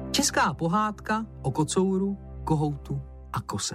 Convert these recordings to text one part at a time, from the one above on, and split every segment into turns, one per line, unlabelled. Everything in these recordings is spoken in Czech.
Česká pohádka o kocouru, kohoutu a kose.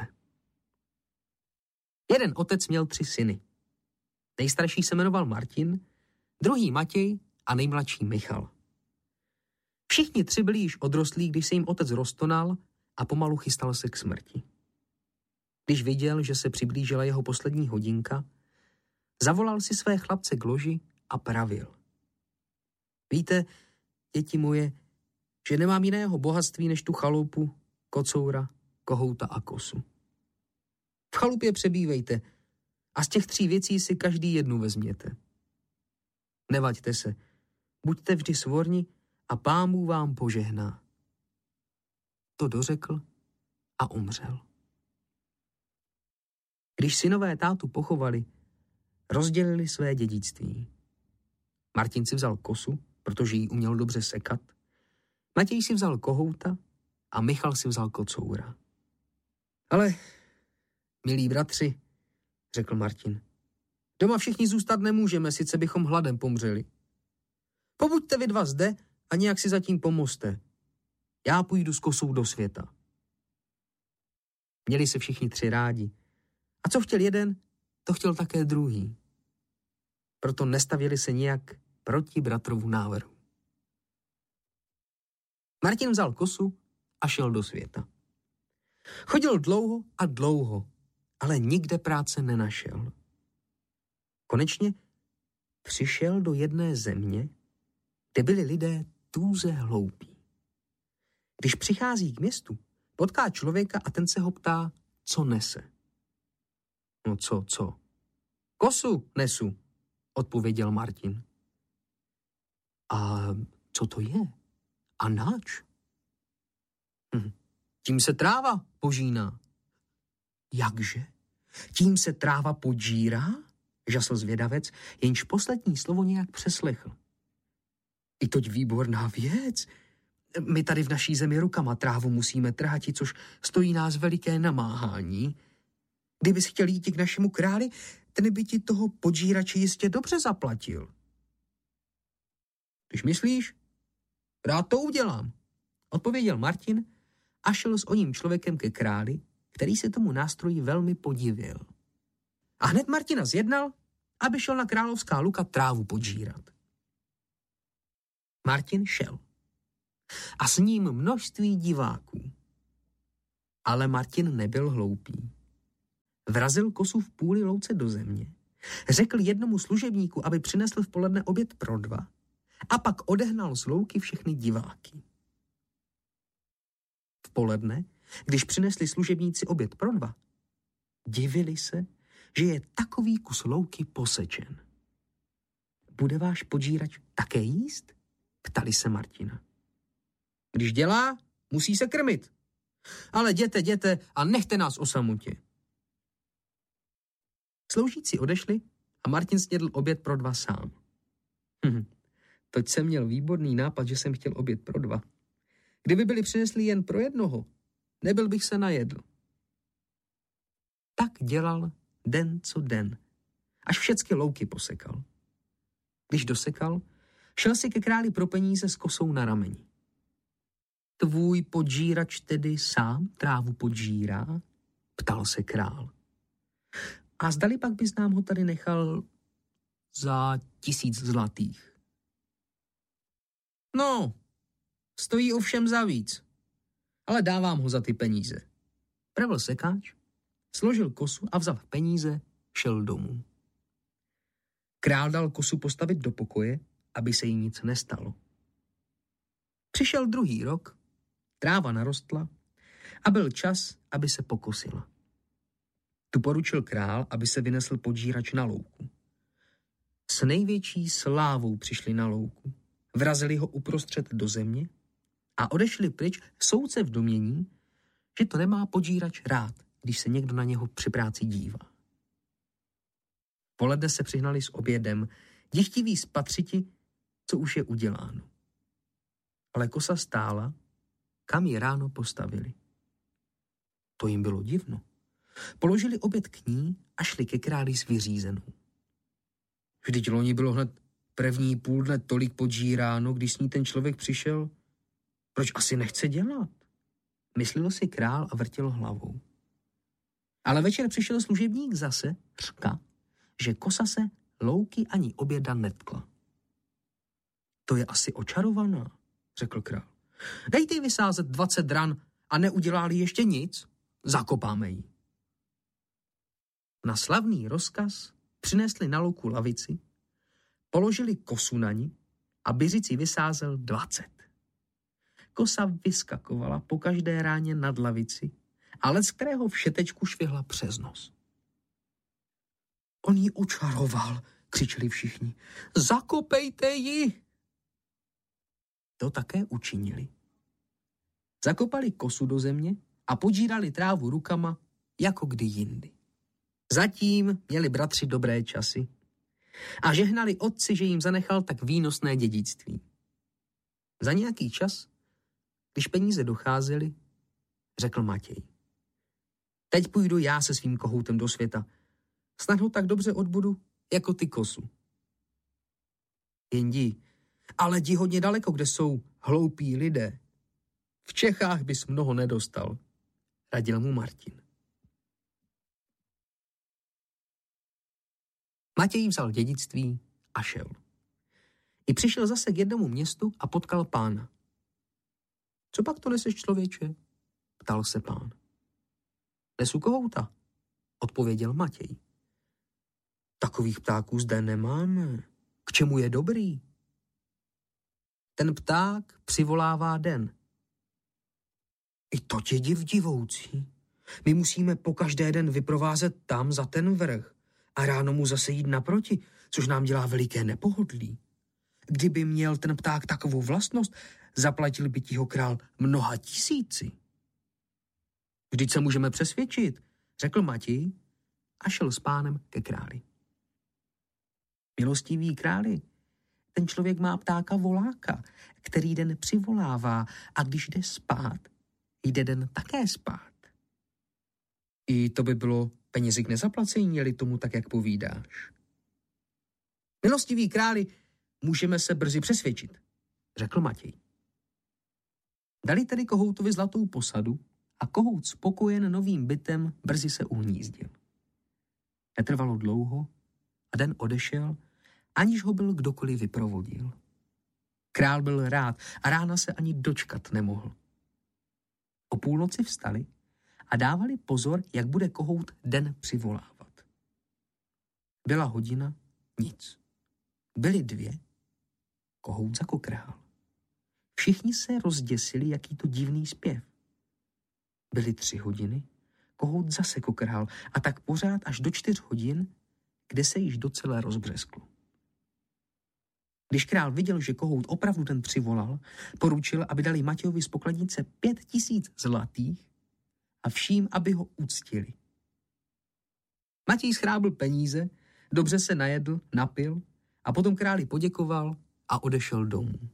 Jeden otec měl 3 syny. Nejstarší se jmenoval Martin, druhý Matěj a nejmladší Michal. Všichni 3 byli již odrostlí, když se jim otec roztonal a pomalu chystal se k smrti. Když viděl, že se přiblížila jeho poslední hodinka, zavolal si své chlapce k loži a pravil. Víte, děti moje, že nemám jiného bohatství než tu chalupu, kocoura, kohouta a kosu. V chalupě přebývejte a z těch 3 věcí si každý jednu vezměte. Nevaďte se, buďte vždy svorni a Pán Bůh vám požehná. To dořekl a umřel. Když synové tátu pochovali, rozdělili své dědictví. Martin si vzal kosu, protože ji uměl dobře sekat. Matěj si vzal kohouta a Michal si vzal kocoura. Ale, milí bratři, řekl Martin, doma všichni zůstat nemůžeme, sice bychom hladem pomřeli. Pobuďte vy 2 zde a nějak si zatím pomozte. Já půjdu s kosou do světa. Měli se všichni 3 rádi. A co chtěl jeden, to chtěl také druhý. Proto nestavěli se nijak proti bratrovu návrhu. Martin vzal kosu a šel do světa. Chodil dlouho a dlouho, ale nikde práce nenašel. Konečně přišel do jedné země, kde byli lidé tůze hloupí. Když přichází k městu, potká člověka a ten se ho ptá, co nese. No co? Kosu nesu, odpověděl Martin. A co to je? A náč? Tím se tráva požíná. Jakže? Tím se tráva podžírá? Žasl zvědavec, jenž poslední slovo nějak přeslechl. I toť výborná věc. My tady v naší zemi rukama trávu musíme trhati, což stojí nás veliké namáhání. Kdybys chtěl jít k našemu králi, ten by ti toho podžírače jistě dobře zaplatil. Když myslíš, rád to udělám, odpověděl Martin a šel s oním člověkem ke králi, který se tomu nástroji velmi podivil. A hned Martina zjednal, aby šel na královská luka trávu podžírat. Martin šel. A s ním množství diváků. Ale Martin nebyl hloupý. Vrazil kosu v půli louce do země, řekl jednomu služebníku, aby přinesl v poledne oběd pro 2 a pak odehnal z louky všechny diváky. V poledne, když přinesli služebníci oběd pro 2, divili se, že je takový kus louky posečen. Bude váš podžírač také jíst? Ptali se Martina. Když dělá, musí se krmit. Ale jděte a nechte nás o samotě. Sloužící odešli a Martin snědl oběd pro 2 sám. Toť jsem měl výborný nápad, že jsem chtěl oběd pro 2. Kdyby byli přinesli jen pro jednoho, nebyl bych se najedl. Tak dělal den co den, až všechny louky posekal. Když dosekal, šel si ke králi pro peníze s kosou na rameni. Tvůj podžírač tedy sám trávu podžírá? Ptal se král. A zdali pak bys nám ho tady nechal za 1000 zlatých? No, stojí ovšem za víc, ale dávám ho za ty peníze. Pravil sekáč, složil kosu a vzal peníze, šel domů. Král dal kosu postavit do pokoje, aby se jí nic nestalo. Přišel druhý rok, tráva narostla a byl čas, aby se pokosila. Tu poručil král, aby se vynesl podžírač na louku. S největší slávou přišli na louku, vrazili ho uprostřed do země a odešli pryč souce v domění, že to nemá podžírač rád, když se někdo na něho při práci dívá. Poledne se přihnali s obědem, dichtiví spatřiti, co už je uděláno. Ale kosa stála, kam ji ráno postavili. To jim bylo divno. Položili oběd k ní a šli ke králi s vyřízenou. Vždyť loni bylo hned první půl dne tolik podžíráno, když s ní ten člověk přišel, Proč asi nechce dělat? Myslel si král a vrtěl hlavou. Ale večer přišel služebník zase, řka, že kosa se louky ani oběda netkla. To je asi očarovaná, řekl král. Dejte jí vysázet 20 ran a neudělá-li ještě nic, zakopáme ji. Na slavný rozkaz přinesli na louku lavici, položili kosu na ní a Byřic ji vysázel 20. Kosa vyskakovala po každé ráně nad lavici a lec kterého všetečku švihla přes nos. On ji očaroval, křičeli všichni. Zakopejte ji! To také učinili. Zakopali kosu do země a podžírali trávu rukama, jako kdy jindy. Zatím měli bratři dobré časy a žehnali otci, že jim zanechal tak výnosné dědictví. Za nějaký čas, když peníze docházely, řekl Matěj. Teď půjdu já se svým kohoutem do světa. Snad ho tak dobře odbudu, jako ty kosu. Jen jdi, ale jdi hodně daleko, kde jsou hloupí lidé. V Čechách bys mnoho nedostal, radil mu Martin. Matěj vzal dědictví a šel. I přišel zase k jednomu městu a potkal pána. Co pak to neseš, člověče? Ptal se pán. Nesu kohouta, odpověděl Matěj. Takových ptáků zde nemáme. K čemu je dobrý? Ten pták přivolává den. I to tě divoucí. My musíme po každý den vyprovázet tam za ten vrch a ráno mu zase jít naproti, což nám dělá veliké nepohodlí. Kdyby měl ten pták takovou vlastnost, zaplatil by ti ho král mnoha tisíci. Vždyť se můžeme přesvědčit, řekl Matěj a šel s pánem ke králi. Milostivý králi, ten člověk má ptáka voláka, který den přivolává a když jde spát, jde den také spát. I to by bylo penězi k nezaplacení, jeli tomu tak, jak povídáš. Milostivý králi, můžeme se brzy přesvědčit, řekl Matěj. Dali tedy kohoutovi zlatou posadu a kohout spokojen novým bytem brzy se uhnízdil. Netrvalo dlouho a den odešel, aniž ho byl kdokoliv vyprovodil. Král byl rád a rána se ani dočkat nemohl. O půlnoci vstali a dávali pozor, jak bude kohout den přivolávat. Byla hodina, nic. Byly 2, kohout zakokrhal. Všichni se rozděsili, jaký to divný zpěv. Byly 3 hodiny, kohout zase kokrhal a tak pořád až do 4 hodin, kde se již docela rozbřesklo. Když král viděl, že kohout opravdu den přivolal, poručil, aby dali Matějovi z pokladnice 5000 zlatých a vším, aby ho uctili. Matěj schrábl peníze, dobře se najedl, napil a potom králi poděkoval a odešel domů.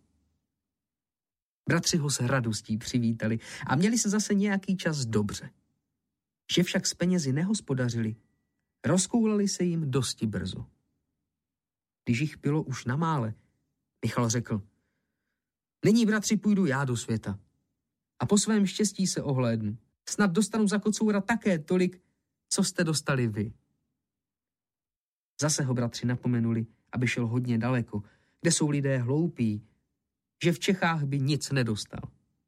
Bratři ho s radostí přivítali a měli se zase nějaký čas dobře. Že však s penězi nehospodařili, rozkoulali se jim dosti brzo. Když jich bylo už na mále, Michal řekl, nyní, bratři, půjdu já do světa a po svém štěstí se ohlédnu. Snad dostanu za kocoura také tolik, co jste dostali vy. Zase ho bratři napomenuli, aby šel hodně daleko, kde jsou lidé hloupí, že v Čechách by nic nedostal.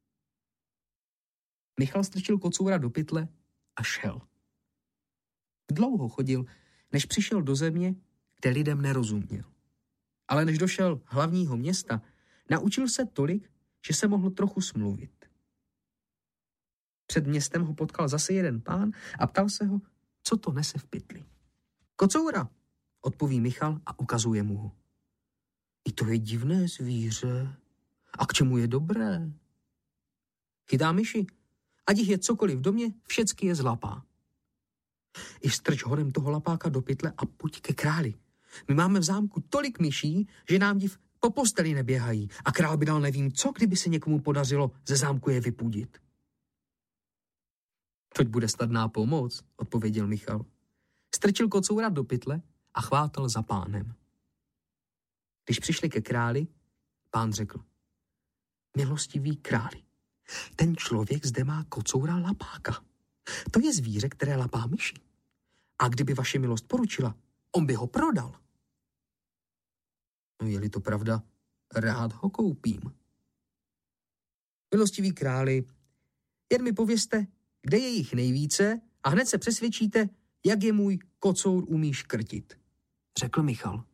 Michal strčil kocoura do pytle a šel. Dlouho chodil, než přišel do země, kde lidem nerozuměl. Ale než došel hlavního města, naučil se tolik, že se mohl trochu smluvit. Před městem ho potkal zase jeden pán a ptal se ho, co to nese v pytli. Kocoura, odpoví Michal a ukazuje mu ho. I to je divné zvíře. A k čemu je dobré? Chytá myši. Ať jich je cokoliv v domě, všecky je zlapá. I strč horem toho lapáka do pytle a pojď ke králi. My máme v zámku tolik myší, že nám div po posteli neběhají a král by dal nevím co, kdyby se někomu podařilo ze zámku je vypudit. Toť bude snadná pomoc, odpověděl Michal. Strčil kocoura do pytle a chvátal za pánem. Když přišli ke králi, pán řekl, Milostivý králi, ten člověk zde má kocoura lapáka. To je zvíře, které lapá myši. A kdyby vaše milost poručila, on by ho prodal. No, je-li to pravda, rád ho koupím. Milostivý králi, jen mi povězte, kde je jich nejvíce a hned se přesvědčíte, jak je můj kocour umí škrtit, řekl Michal.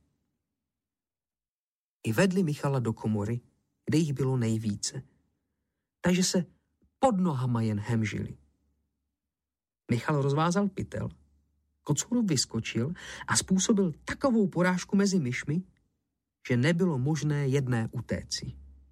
I vedli Michala do komory, kde jich bylo nejvíce, takže se pod nohama jen hemžili. Michal rozvázal pytel, kocour vyskočil a způsobil takovou porážku mezi myšmi, že nebylo možné jedné utéci.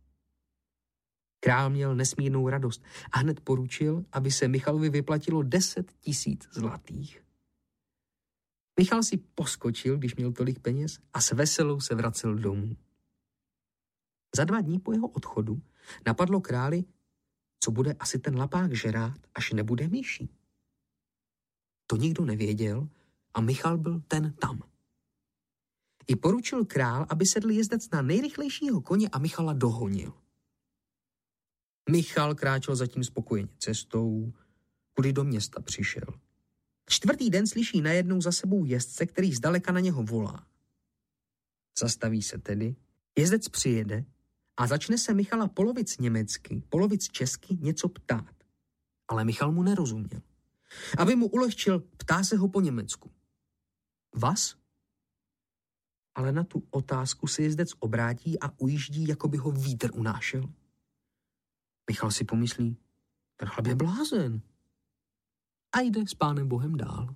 Král měl nesmírnou radost a hned poručil, aby se Michalovi vyplatilo 10 000 zlatých. Michal si poskočil, když měl tolik peněz, a s veselou se vracel domů. Za 2 dní po jeho odchodu napadlo králi, co bude asi ten lapák žerát, až nebude myší. To nikdo nevěděl a Michal byl ten tam. I poručil král, aby sedl jezdec na nejrychlejšího koně a Michala dohonil. Michal kráčel zatím spokojeně cestou, kudy do města přišel. 4. den slyší najednou za sebou jezdce, který zdaleka na něho volá. Zastaví se tedy, jezdec přijede a začne se Michala polovic německy, polovic česky něco ptát. Ale Michal mu nerozuměl. Aby mu ulehčil, ptá se ho po německu. Vas? Ale na tu otázku se jezdec obrátí a ujíždí, jako by ho vítr unášel. Michal si pomyslí, ten chlap je blázen. A jde s Pánem Bohem dál.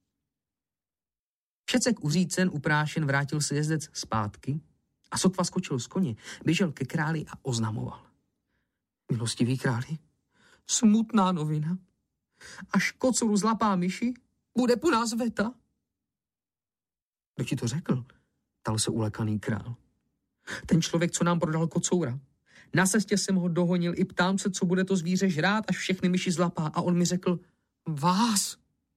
Všecek uřícen, uprášen, vrátil se jezdec zpátky a sotva skočil z koně, běžel ke králi a oznamoval. Milostivý králi, smutná novina. Až kocour zlapá myši, bude po nás veta. Kdo ti to řekl? Ptal se ulekaný král. Ten člověk, co nám prodal kocoura. Na cestě jsem ho dohonil i ptám se, co bude to zvíře žrát, až všechny myši zlapá. A on mi řekl, vás.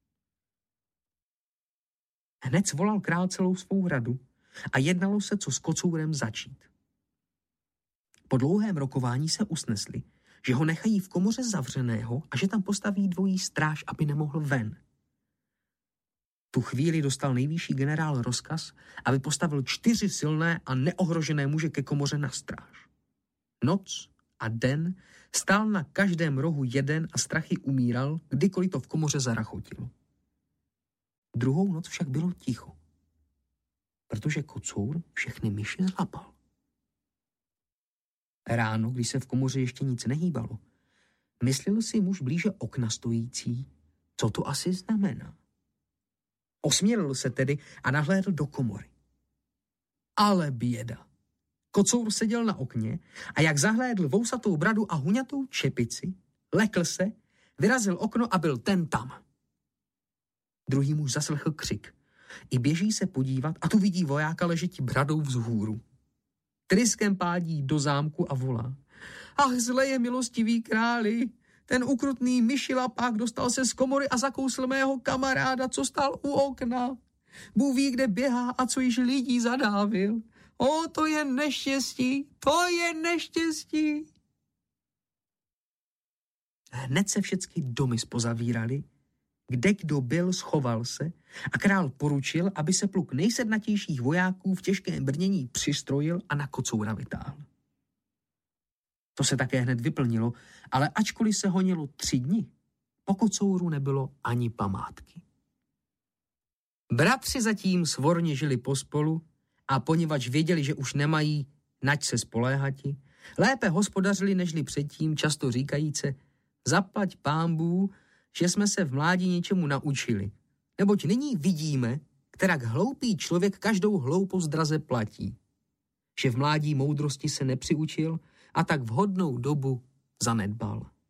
Hned svolal král celou svou radu a jednalo se, co s kocourem začít. Po dlouhém rokování se usnesli, že ho nechají v komoře zavřeného a že tam postaví dvojí stráž, aby nemohl ven. Tu chvíli dostal nejvyšší generál rozkaz, aby postavil 4 silné a neohrožené muže ke komoře na stráž. Noc a den stál na každém rohu jeden a strachy umíral, kdykoliv to v komoře zarachotilo. Druhou noc však bylo ticho, protože kocour všechny myši zlapal. Ráno, když se v komoře ještě nic nehýbalo, myslel si muž blíže okna stojící, co to asi znamená. Osmělil se tedy a nahlédl do komory. Ale běda. Kocour seděl na okně a jak zahlédl vousatou bradu a huňatou čepici, lekl se, vyrazil okno a byl ten tam. Druhý muž zaslechl křik. I běží se podívat a tu vidí vojáka ležeti bradou vzhůru. Tryskem pádí do zámku a volá. Ach, zle je, milostivý králi, ten ukrutný myšilapák dostal se z komory a zakousl mého kamaráda, co stál u okna. Bůh ví, kde běhá a co již lidí zadávil. O, to je neštěstí, to je neštěstí. Hned se všechny domy spozavírali, kde kdo byl, schoval se a král poručil, aby se pluk nejsednatějších vojáků v těžkém brnění přistrojil a na kocoura vytáhl. To se také hned vyplnilo, ale ačkoliv se honilo 3 dny, po kocouru nebylo ani památky. Bratři zatím svorně žili pospolu a poněvadž věděli, že už nemají nač se spoléhati, lépe hospodařili nežli předtím, často říkajíce, zaplať Pánbů, že jsme se v mládí něčemu naučili, neboť nyní vidíme, kterak hloupý člověk každou hloupost draze platí, že v mládí moudrosti se nepřiučil a tak vhodnou dobu zanedbal.